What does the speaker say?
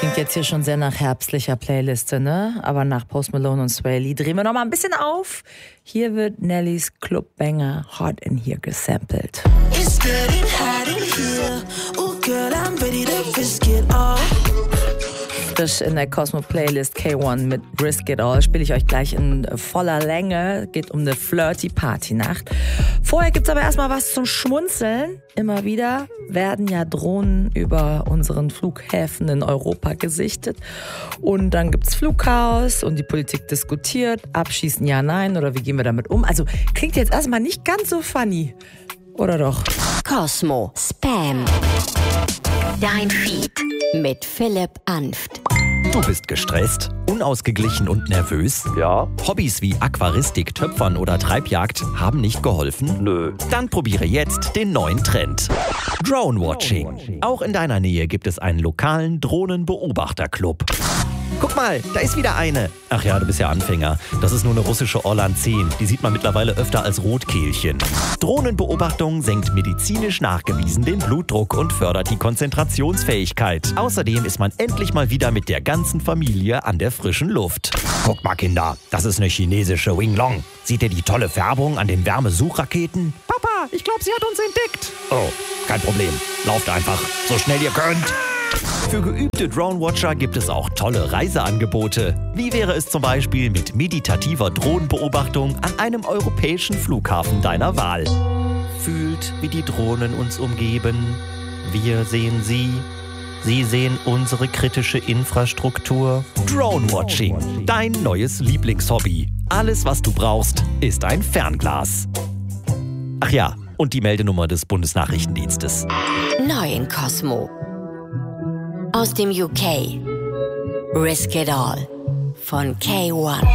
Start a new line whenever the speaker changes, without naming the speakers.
Klingt jetzt hier schon sehr nach herbstlicher Playliste, ne? Aber nach Post Malone und Swae Lee drehen wir noch mal ein bisschen auf. Hier wird Nellys Clubbanger Hot in Here gesampelt.
It's getting hot in here. Oh girl, I'm ready to risk it all.
Frisch in der Cosmo-Playlist K1 mit Risk It All spiele ich euch gleich in voller Länge. Geht um eine flirty Partynacht. Vorher gibt's aber erstmal was zum Schmunzeln. Immer wieder werden ja Drohnen über unseren Flughäfen in Europa gesichtet. Und dann gibt's Flugchaos und die Politik diskutiert. Abschießen ja, nein oder wie gehen wir damit um? Also klingt jetzt erstmal nicht ganz so funny. Oder doch?
Cosmo Spam. Dein Feed mit Philipp Anft.
Du bist gestresst, unausgeglichen und nervös?
Ja.
Hobbys wie Aquaristik, Töpfern oder Treibjagd haben nicht geholfen?
Nö.
Dann probiere jetzt den neuen Trend. Drone-Watching. Auch in deiner Nähe gibt es einen lokalen Drohnenbeobachterclub. Guck mal, da ist wieder eine. Ach ja, du bist ja Anfänger. Das ist nur eine russische Orlan 10. Die sieht man mittlerweile öfter als Rotkehlchen. Drohnenbeobachtung senkt medizinisch nachgewiesen den Blutdruck und fördert die Konzentrationsfähigkeit. Außerdem ist man endlich mal wieder mit der ganzen Familie an der frischen Luft. Guck mal, Kinder, das ist eine chinesische Winglong. Seht ihr die tolle Färbung an den Wärmesuchraketen? Papa, ich glaube, sie hat uns entdeckt. Oh, kein Problem. Lauft einfach, so schnell ihr könnt. Für geübte Drone-Watcher gibt es auch tolle Reiseangebote. Wie wäre es zum Beispiel mit meditativer Drohnenbeobachtung an einem europäischen Flughafen deiner Wahl? Fühlt, wie die Drohnen uns umgeben. Wir sehen sie. Sie sehen unsere kritische Infrastruktur. Drone-Watching, dein neues Lieblingshobby. Alles, was du brauchst, ist ein Fernglas. Ach ja, und die Meldenummer des Bundesnachrichtendienstes.
Neu in Cosmo. Aus dem UK. Risk It All von K1.